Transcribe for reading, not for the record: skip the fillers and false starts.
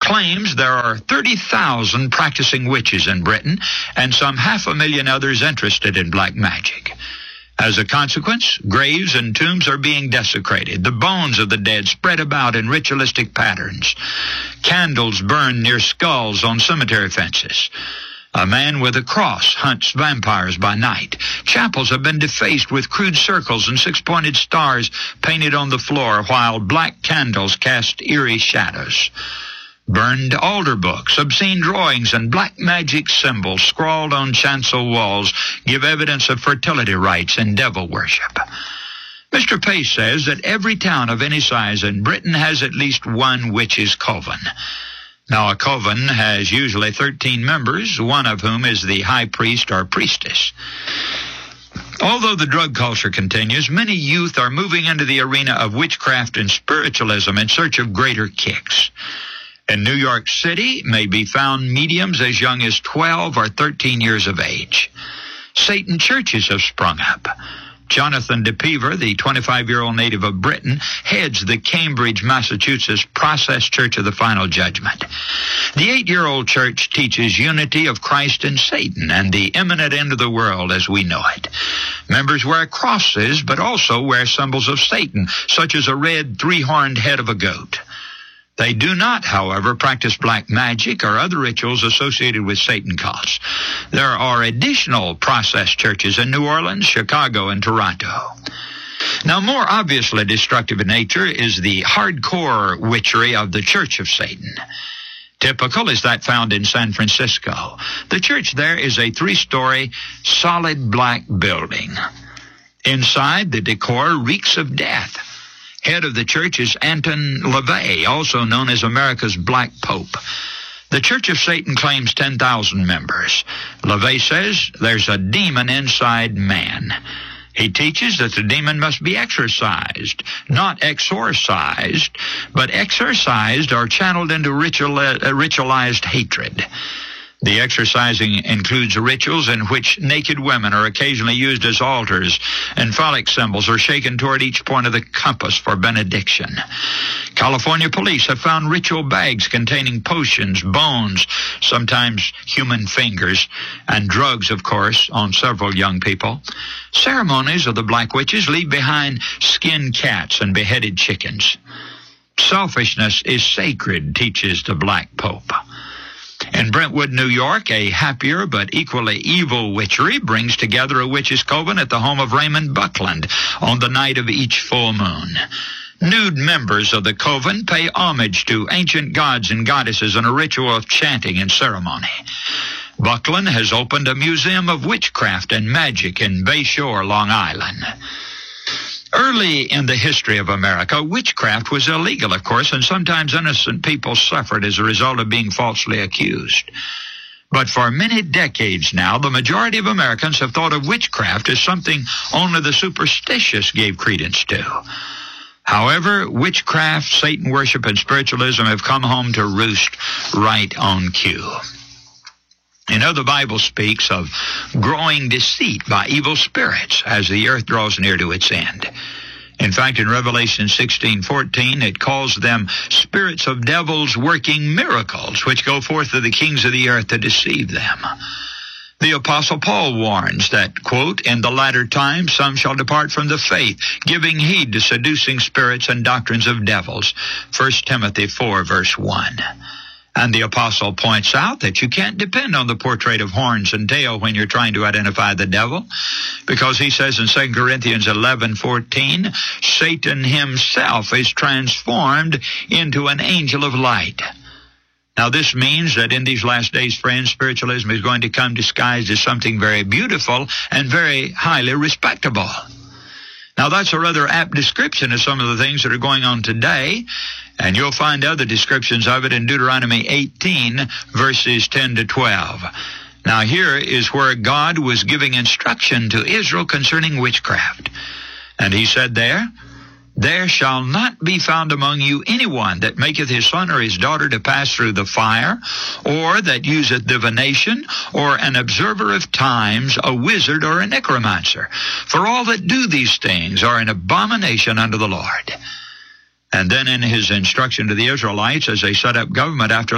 claims there are 30,000 practicing witches in Britain and some 500,000 others interested in black magic. As a consequence, graves and tombs are being desecrated, the bones of the dead spread about in ritualistic patterns, candles burn near skulls on cemetery fences. A man with a cross hunts vampires by night. Chapels have been defaced with crude circles and six-pointed stars painted on the floor, while black candles cast eerie shadows. Burned altar books, obscene drawings, and black magic symbols scrawled on chancel walls give evidence of fertility rites and devil worship. Mr. Pace says that every town of any size in Britain has at least one witches' coven. Now, a coven has usually 13 members, one of whom is the high priest or priestess. Although the drug culture continues, many youth are moving into the arena of witchcraft and spiritualism in search of greater kicks. In New York City may be found mediums as young as 12 or 13 years of age. Satan churches have sprung up. Jonathan DePever, the 25-year-old native of Britain, heads the Cambridge, Massachusetts Process Church of the Final Judgment. The 8-year-old church teaches unity of Christ and Satan and the imminent end of the world as we know it. Members wear crosses, but also wear symbols of Satan, such as a red three-horned head of a goat. They do not, however, practice black magic or other rituals associated with Satan cults. There are additional process churches in New Orleans, Chicago, and Toronto. Now, more obviously destructive in nature is the hardcore witchery of the Church of Satan. Typical is that found in San Francisco. The church there is a 3-story, solid black building. Inside, the decor reeks of death. Head of the church is Anton LaVey, also known as America's Black Pope. The Church of Satan claims 10,000 members. LaVey says there's a demon inside man. He teaches that the demon must be exorcised, not exorcised, but exorcised or channeled into ritualized hatred. The exorcising includes rituals in which naked women are occasionally used as altars and phallic symbols are shaken toward each point of the compass for benediction. California police have found ritual bags containing potions, bones, sometimes human fingers, and drugs, of course, on several young people. Ceremonies of the Black Witches leave behind skinned cats and beheaded chickens. Selfishness is sacred, teaches the Black Pope. In Brentwood, New York, a happier but equally evil witchery brings together a witches' coven at the home of Raymond Buckland on the night of each full moon. Nude members of the coven pay homage to ancient gods and goddesses in a ritual of chanting and ceremony. Buckland has opened a museum of witchcraft and magic in Bay Shore, Long Island. Early in the history of America, witchcraft was illegal, of course, and sometimes innocent people suffered as a result of being falsely accused. But for many decades now, the majority of Americans have thought of witchcraft as something only the superstitious gave credence to. However, witchcraft, Satan worship, and spiritualism have come home to roost right on cue. You know, the Bible speaks of growing deceit by evil spirits as the earth draws near to its end. In fact, in Revelation 16:14, it calls them spirits of devils working miracles, which go forth to the kings of the earth to deceive them. The Apostle Paul warns that, quote, in the latter times some shall depart from the faith, giving heed to seducing spirits and doctrines of devils. 1 Timothy 4, verse 1. And the apostle points out that you can't depend on the portrait of horns and tail when you're trying to identify the devil, because he says in 2 Corinthians 11:14, Satan himself is transformed into an angel of light. Now, this means that in these last days, friends, spiritualism is going to come disguised as something very beautiful and very highly respectable. Now, that's a rather apt description of some of the things that are going on today, and you'll find other descriptions of it in Deuteronomy 18, verses 10 to 12. Now, here is where God was giving instruction to Israel concerning witchcraft. And he said there shall not be found among you anyone that maketh his son or his daughter to pass through the fire, or that useth divination, or an observer of times, a wizard, or a necromancer. For all that do these things are an abomination unto the Lord. And then in his instruction to the Israelites as they set up government after